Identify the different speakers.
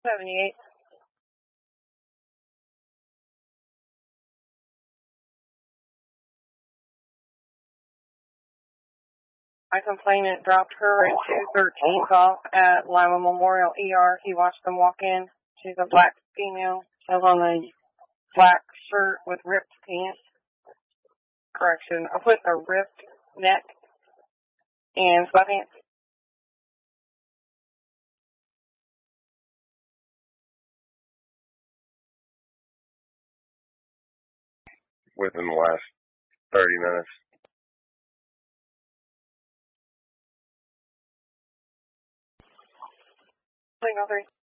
Speaker 1: 78. My complainant dropped her at 213 off at Lima Memorial ER. He watched them walk in. She's a black female. She has on a black shirt with ripped pants. Correction, I put a ripped neck and sweatpants.
Speaker 2: Within the last 30 minutes.
Speaker 1: Signal 3.